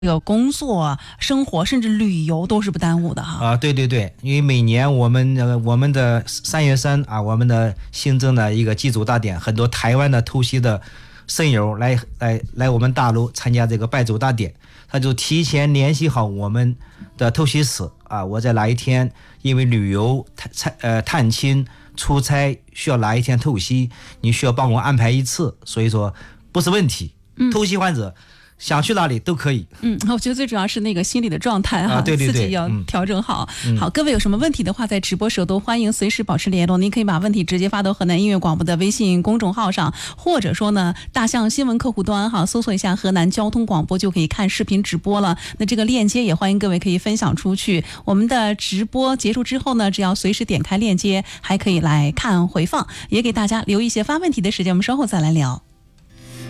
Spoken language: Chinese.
这个工作、生活甚至旅游都是不耽误的哈。 对对对，因为每年我们的3月3啊，我们的新增的一个祭祖大典，很多台湾的透析的肾友来我们大陆参加这个拜祖大典，他就提前联系好我们的透析室啊，我在哪一天因为旅游探亲出差需要哪一天透析，你需要帮我安排一次，所以说不是问题。透析患者想去哪里都可以。 我觉得最主要是那个心理的状态哈， 对对对， 自己要调整好。好，各位有什么问题的话，在直播时候都欢迎随时保持联络。您可以把问题直接发到河南音乐广播的微信公众号上，或者说呢，大象新闻客户端哈，搜索一下河南交通广播就可以看视频直播了。那这个链接也欢迎各位可以分享出去。我们的直播结束之后呢，只要随时点开链接，还可以来看回放，也给大家留一些发问题的时间。我们稍后再来聊。